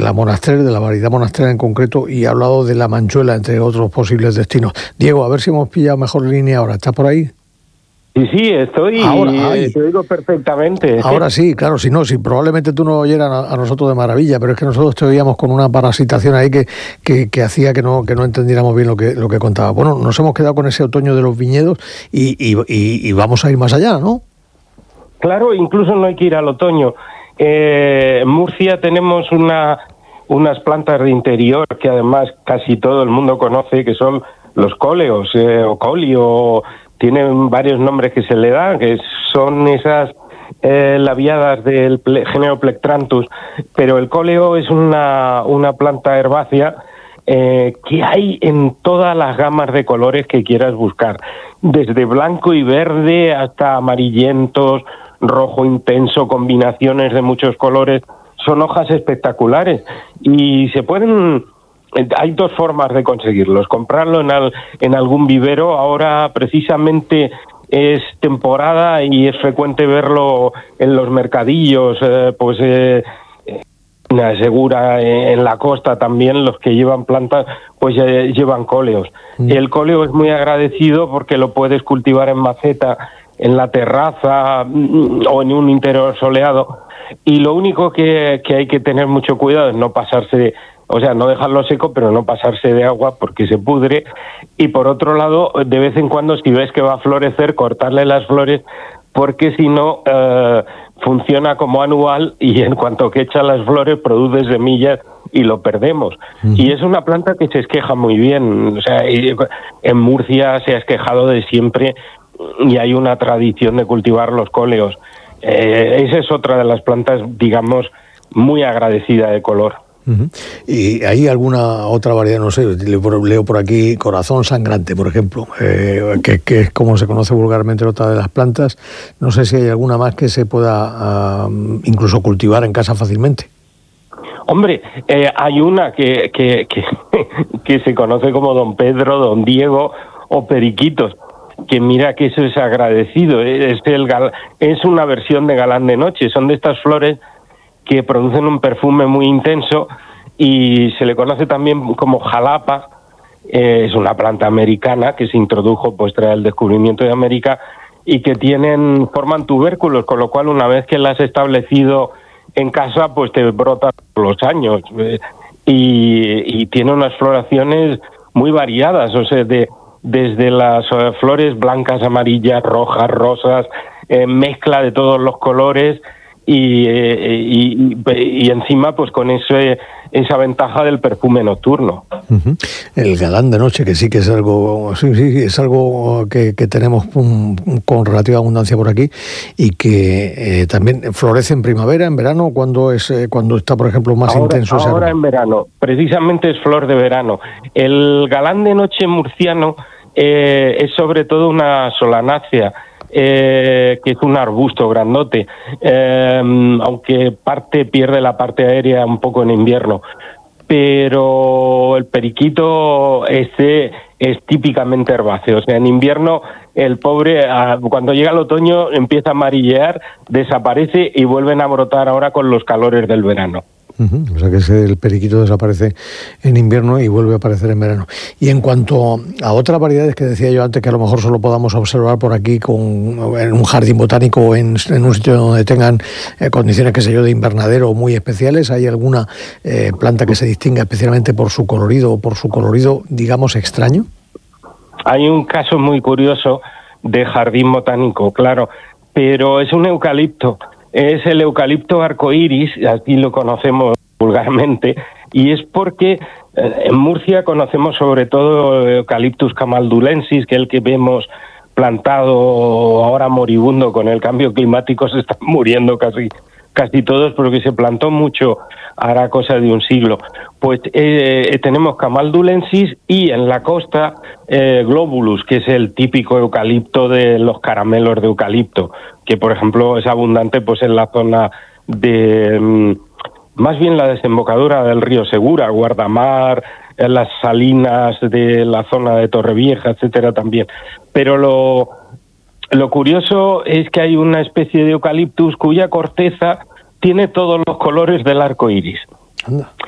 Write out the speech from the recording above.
la monastrell, de la variedad monastrell en concreto, y ha hablado de la manchuela, entre otros posibles destinos. Diego, a ver si hemos pillado mejor línea ahora. ¿Estás por ahí? Sí, estoy. Ahora, te oigo perfectamente. Ahora sí, claro, si probablemente tú nos oyeras a nosotros de maravilla, pero es que nosotros te oíamos con una parasitación ahí que hacía que no entendiéramos bien lo que contaba. Bueno, nos hemos quedado con ese otoño de los viñedos y vamos a ir más allá, ¿no? Claro, incluso no hay que ir al otoño. En Murcia tenemos unas plantas de interior que además casi todo el mundo conoce, que son los cóleos, o colio, tienen varios nombres que se le dan, que son esas labiadas del género Plectranthus, pero el cóleo es una planta herbácea que hay en todas las gamas de colores que quieras buscar, desde blanco y verde hasta amarillentos, rojo intenso, combinaciones de muchos colores. Son hojas espectaculares y se pueden... Hay dos formas de conseguirlos: comprarlo en algún vivero. Ahora precisamente es temporada y es frecuente verlo en los mercadillos, Segura, en la costa también los que llevan plantas pues llevan cóleos. El cóleo es muy agradecido porque lo puedes cultivar en maceta, en la terraza o en un interior soleado, y lo único que hay que tener mucho cuidado es no pasarse, no dejarlo seco, pero no pasarse de agua porque se pudre. Y por otro lado, de vez en cuando, si ves que va a florecer, cortarle las flores, porque si no, funciona como anual y en cuanto que echa las flores produce semillas y lo perdemos. Y es una planta que se esqueja muy bien. En Murcia se ha esquejado de siempre y hay una tradición de cultivar los cóleos. Esa es otra de las plantas, digamos, muy agradecida de color. ¿Y hay alguna otra variedad? No sé, leo por aquí corazón sangrante, por ejemplo, que es como se conoce vulgarmente otra de las plantas. No sé si hay alguna más que se pueda incluso cultivar en casa fácilmente. Hombre, hay una que se conoce como Don Pedro, Don Diego o Periquitos, que mira que eso es agradecido. Es una versión de galán de noche. Son de estas flores que producen un perfume muy intenso y se le conoce también como jalapa. Es una planta americana que se introdujo tras el descubrimiento de América y que forman tubérculos, con lo cual una vez que la has establecido en casa, pues te brota todos los años. Y tiene unas floraciones muy variadas, desde las flores blancas, amarillas, rojas, rosas, mezcla de todos los colores y encima pues con esa ventaja del perfume nocturno. El galán de noche, que sí que es algo, es algo que tenemos con relativa abundancia por aquí y que también florece en primavera, en verano, cuando está, por ejemplo, más intenso ese ahora en verano, precisamente es flor de verano. El galán de noche murciano es sobre todo una solanácea, que es un arbusto grandote, aunque pierde la parte aérea un poco en invierno, pero el periquito es típicamente herbáceo. En invierno el pobre, cuando llega el otoño, empieza a amarillear, desaparece y vuelven a brotar ahora con los calores del verano. O sea que el periquito desaparece en invierno y vuelve a aparecer en verano. Y en cuanto a otras variedades que decía yo antes, que a lo mejor solo podamos observar por aquí en un jardín botánico o en un sitio donde tengan condiciones, qué sé yo, de invernadero muy especiales, ¿hay alguna planta que se distinga especialmente por su colorido o por su colorido, digamos, extraño? Hay un caso muy curioso de jardín botánico, claro, pero es un eucalipto. Es el eucalipto arcoíris, aquí lo conocemos vulgarmente, y es porque en Murcia conocemos sobre todo Eucalyptus camaldulensis, que es el que vemos plantado ahora moribundo con el cambio climático, se están muriendo casi todos, porque se plantó mucho, hará cosa de un siglo. Pues tenemos camaldulensis y en la costa globulus, que es el típico eucalipto de los caramelos de eucalipto, que por ejemplo es abundante pues en la zona de más bien la desembocadura del río Segura, Guardamar, en las salinas de la zona de Torrevieja, etcétera también. Pero lo curioso es que hay una especie de eucaliptus cuya corteza tiene todos los colores del arco iris.